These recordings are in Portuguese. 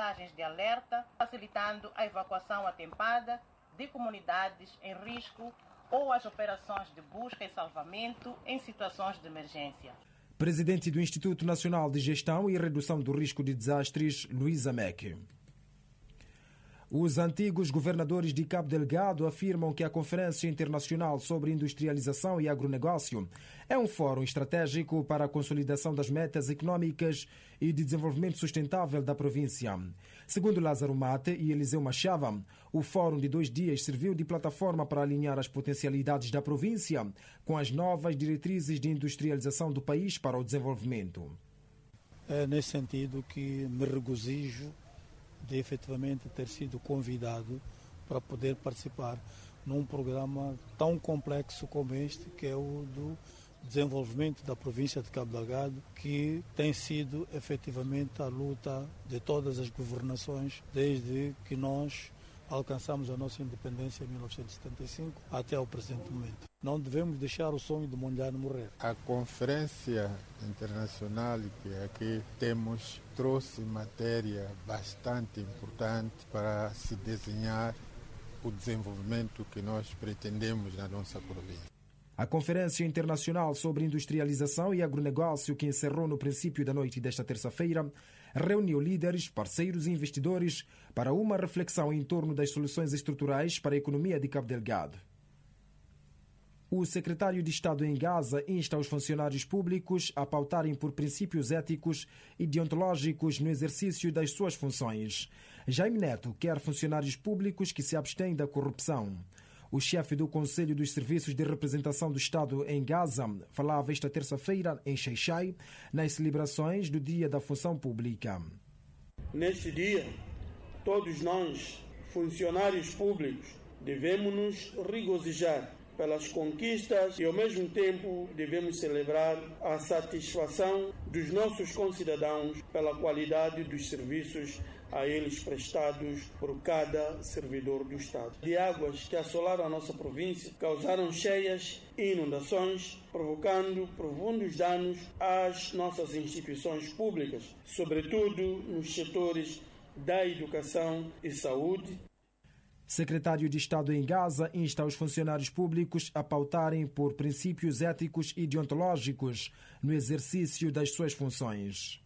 mensagens de alerta, facilitando a evacuação atempada de comunidades em risco ou as operações de busca e salvamento em situações de emergência. Presidente do Instituto Nacional de Gestão e Redução do Risco de Desastres, Luísa Meck. Os antigos governadores de Cabo Delgado afirmam que a Conferência Internacional sobre Industrialização e Agronegócio é um fórum estratégico para a consolidação das metas econômicas e de desenvolvimento sustentável da província. Segundo Lázaro Mate e Eliseu Machava, o fórum de 2 dias serviu de plataforma para alinhar as potencialidades da província com as novas diretrizes de industrialização do país para o desenvolvimento. É nesse sentido que me regozijo de efetivamente ter sido convidado para poder participar num programa tão complexo como este, que é o do desenvolvimento da província de Cabo Delgado, que tem sido efetivamente a luta de todas as governações desde que nós alcançamos a nossa independência em 1975 até o presente momento. Não devemos deixar o sonho de Mondlane morrer. A conferência internacional que aqui temos trouxe matéria bastante importante para se desenhar o desenvolvimento que nós pretendemos na nossa província. A Conferência Internacional sobre Industrialização e Agronegócio, que encerrou no princípio da noite desta terça-feira, reuniu líderes, parceiros e investidores para uma reflexão em torno das soluções estruturais para a economia de Cabo Delgado. O secretário de Estado em Gaza insta os funcionários públicos a pautarem por princípios éticos e deontológicos no exercício das suas funções. Jaime Neto quer funcionários públicos que se abstêm da corrupção. O chefe do Conselho dos Serviços de Representação do Estado em Gaza falava esta terça-feira em Xai-Xai, nas celebrações do Dia da Função Pública. Neste dia, todos nós, funcionários públicos, devemos nos regozijar pelas conquistas e, ao mesmo tempo, devemos celebrar a satisfação dos nossos concidadãos pela qualidade dos serviços a eles prestados por cada servidor do Estado. De águas que assolaram a nossa província, causaram cheias e inundações, provocando profundos danos às nossas instituições públicas, sobretudo nos setores da educação e saúde. Secretário de Estado em Gaza insta os funcionários públicos a pautarem por princípios éticos e deontológicos no exercício das suas funções.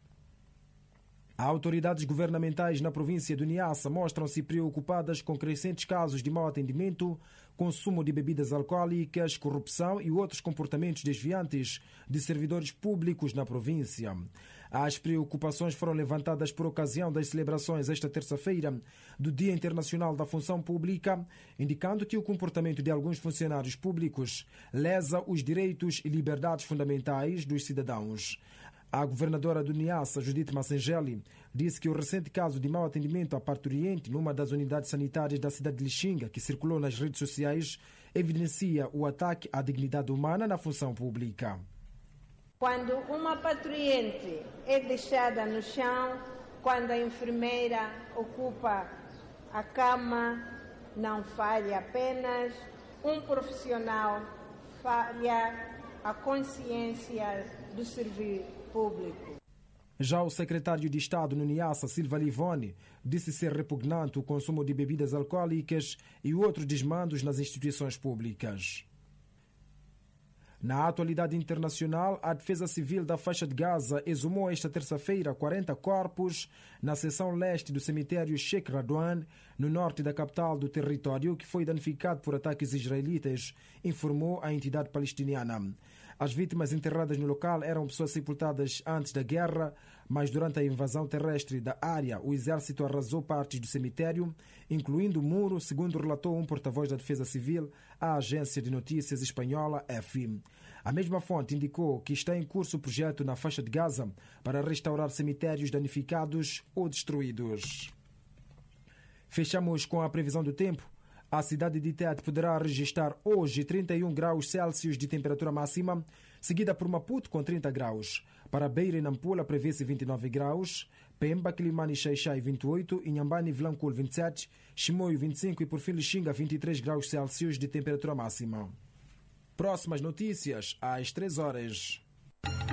Autoridades governamentais na província do Niassa mostram-se preocupadas com crescentes casos de mau atendimento, consumo de bebidas alcoólicas, corrupção e outros comportamentos desviantes de servidores públicos na província. As preocupações foram levantadas por ocasião das celebrações esta terça-feira do Dia Internacional da Função Pública, indicando que o comportamento de alguns funcionários públicos lesa os direitos e liberdades fundamentais dos cidadãos. A governadora do Niassa, Judith Massengeli, disse que o recente caso de mau atendimento a parturiente numa das unidades sanitárias da cidade de Lixinga, que circulou nas redes sociais, evidencia o ataque à dignidade humana na função pública. Quando uma parturiente é deixada no chão, quando a enfermeira ocupa a cama, não falha apenas um profissional, falha a consciência do servir público. Já o secretário de Estado no Niassa, Silva Livone, disse ser repugnante o consumo de bebidas alcoólicas e outros desmandos nas instituições públicas. Na atualidade internacional, a Defesa Civil da Faixa de Gaza exumou esta terça-feira 40 corpos na seção leste do cemitério Sheikh Radwan, no norte da capital do território, que foi danificado por ataques israelitas, informou a entidade palestiniana. As vítimas enterradas no local eram pessoas sepultadas antes da guerra, mas durante a invasão terrestre da área, o exército arrasou partes do cemitério, incluindo o muro, segundo relatou um porta-voz da Defesa Civil à agência de notícias espanhola EFI. A mesma fonte indicou que está em curso o projeto na faixa de Gaza para restaurar cemitérios danificados ou destruídos. Fechamos com a previsão do tempo. A cidade de Tete poderá registrar hoje 31 graus Celsius de temperatura máxima, seguida por Maputo com 30 graus. Para Beira e Nampula prevê-se 29 graus, Pemba, Quilimane e Xai-Xai 28, Inhambane e Vilanculo 27, Chimoio 25 e por fim Lixinga 23 graus Celsius de temperatura máxima. Próximas notícias às 3 horas.